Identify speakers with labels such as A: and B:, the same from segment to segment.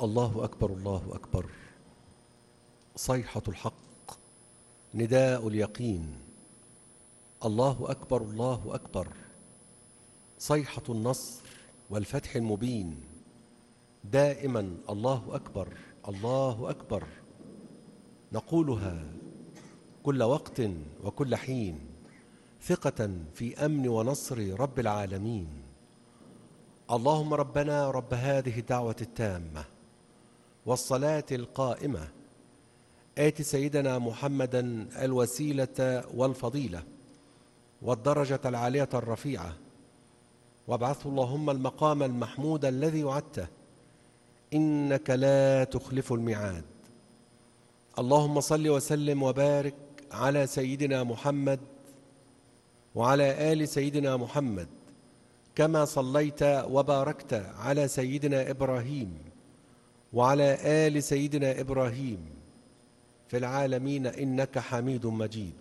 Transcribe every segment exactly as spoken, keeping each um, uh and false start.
A: الله أكبر الله أكبر. صيحة الحق، نداء اليقين. الله أكبر الله أكبر. صيحة النصر والفتح المبين. دائما الله أكبر الله أكبر، نقولها كل وقت وكل حين، ثقة في أمن ونصر رب العالمين. اللهم ربنا رب هذه الدعوة التامة والصلاة القائمة، آت سيدنا محمدا الوسيلة والفضيلة والدرجة العالية الرفيعة، وابعثه اللهم المقام المحمود الذي وعدته، إنك لا تخلف الميعاد. اللهم صل وسلم وبارك على سيدنا محمد وعلى آل سيدنا محمد، كما صليت وباركت على سيدنا إبراهيم وعلى آل سيدنا إبراهيم في العالمين إنك حميد مجيد.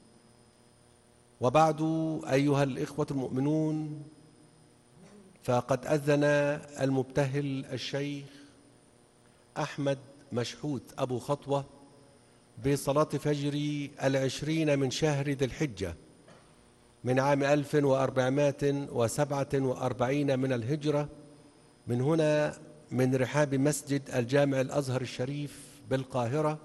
A: وبعد، أيها الإخوة المؤمنون، فقد أذن المبتهل الشيخ أحمد مشحوت أبو خطوة بصلاة فجر العشرين من شهر ذي الحجة من عام ألف وأربعمائة وسبعة وأربعين من الهجرة، من هنا من رحاب مسجد الجامع الأزهر الشريف بالقاهرة.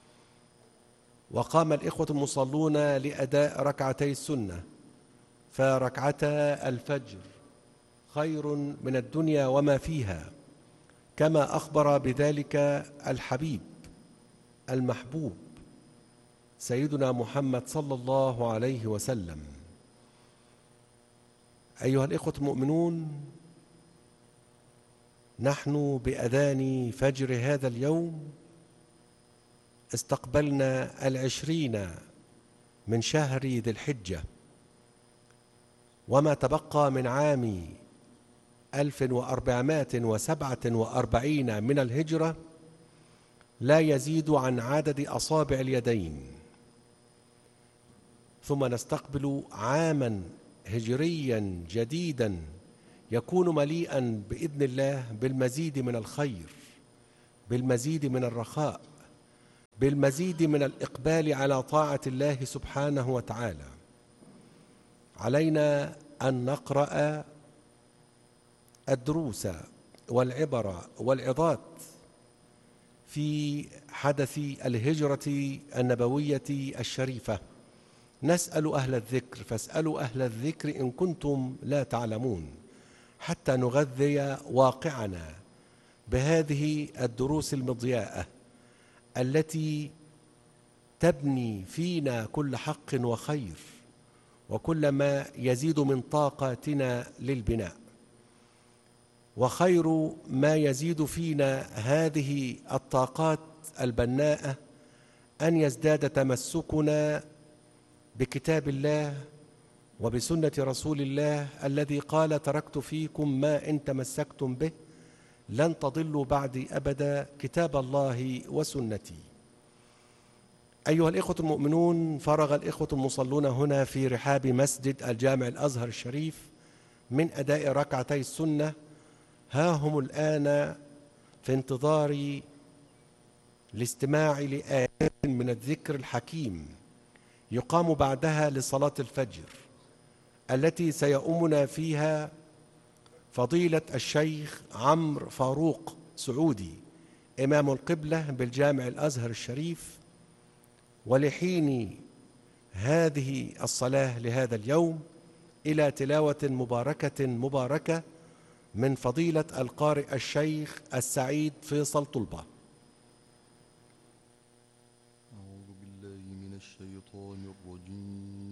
A: وقام الإخوة المصلون لأداء ركعتي السنة، فركعتا الفجر خير من الدنيا وما فيها، كما أخبر بذلك الحبيب المحبوب سيدنا محمد صلى الله عليه وسلم. أيها الإخوة المؤمنون، نحن بأذان فجر هذا اليوم استقبلنا العشرين من شهر ذي الحجة، وما تبقى من عام ألف وأربعمائة وسبعة وأربعين من الهجرة لا يزيد عن عدد أصابع اليدين، ثم نستقبل عاما هجريا جديدا يكون مليئا بإذن الله بالمزيد من الخير، بالمزيد من الرخاء، بالمزيد من الإقبال على طاعة الله سبحانه وتعالى. علينا أن نقرأ الدروس والعبر والعظات في حدث الهجرة النبوية الشريفة. نسأل أهل الذكر فاسألوا أهل الذكر إن كنتم لا تعلمون، حتى نغذي واقعنا بهذه الدروس المضياءة التي تبني فينا كل حق وخير، وكل ما يزيد من طاقاتنا للبناء. وخير ما يزيد فينا هذه الطاقات البناءة أن يزداد تمسكنا بكتاب الله وبسنة رسول الله الذي قال: تركت فيكم ما إن تمسكتم به لن تضلوا بعدي أبدا، كتاب الله وسنتي. أيها الإخوة المؤمنون، فرغ الإخوة المصلون هنا في رحاب مسجد الجامع الأزهر الشريف من أداء ركعتي السنة، ها هم الآن في انتظار الاستماع لآيات من الذكر الحكيم يقام بعدها لصلاة الفجر، التي سيؤمنا فيها فضيلة الشيخ عمرو فاروق سعودي إمام القبلة بالجامع الأزهر الشريف. ولحين هذه الصلاة لهذا اليوم إلى تلاوة مباركة مباركة من فضيلة القارئ الشيخ السعيد فيصل طلبة.
B: أعوذ بالله من الشيطان الرجيم.